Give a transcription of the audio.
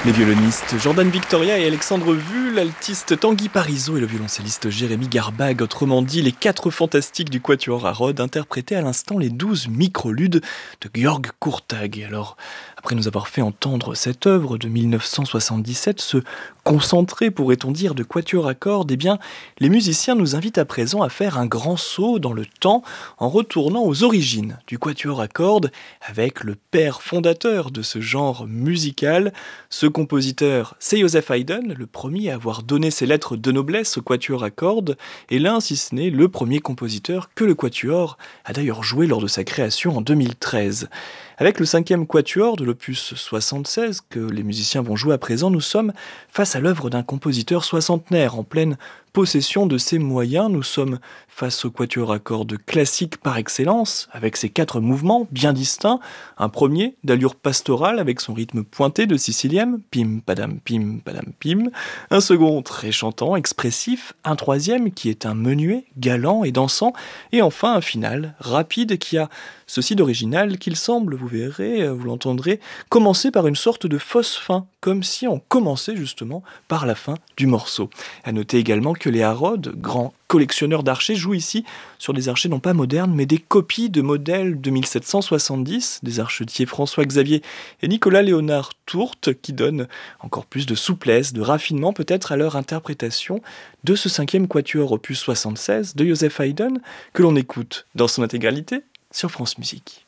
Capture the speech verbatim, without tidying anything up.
Les violonistes Jordan Victoria et Alexandre Vu, l'altiste Tanguy Parisot et le violoncelliste Jérémy Garbag, autrement dit les quatre fantastiques du Quatuor à Rhodes, interprétaient à l'instant les douze microludes de Georg Kurtág. Alors, après nous avoir fait entendre cette œuvre de mille neuf cent soixante-dix-sept, ce concentré, pourrait-on dire, de quatuor à cordes, eh bien, les musiciens nous invitent à présent à faire un grand saut dans le temps en retournant aux origines du quatuor à cordes avec le père fondateur de ce genre musical. Ce compositeur, c'est Joseph Haydn, le premier à avoir donné ses lettres de noblesse au quatuor à cordes, et l'un, si ce n'est le premier compositeur que le quatuor a d'ailleurs joué lors de sa création en deux mille treize. Avec le cinquième quatuor de l'opus soixante-seize que les musiciens vont jouer à présent, nous sommes face à l'œuvre d'un compositeur soixantenaire en pleine possession de ses moyens. Nous sommes face au quatuor à cordes classique par excellence, avec ses quatre mouvements bien distincts. Un premier d'allure pastorale avec son rythme pointé de sicilième, pim padam pim padam pim. Un second très chantant, expressif. Un troisième qui est un menuet, galant et dansant. Et enfin un final rapide qui a ceci d'original qu'il semble, vous verrez, vous l'entendrez, commencer par une sorte de fausse fin, comme si on commençait justement par la fin du morceau. À noter également que les Harrod, grands collectionneurs d'archers, jouent ici sur des archers non pas modernes, mais des copies de modèles de mille sept cent soixante-dix, des archetiers François-Xavier et Nicolas-Léonard Tourte, qui donnent encore plus de souplesse, de raffinement peut-être à leur interprétation de ce cinquième quatuor opus soixante-seize de Joseph Haydn, que l'on écoute dans son intégralité sur France Musique.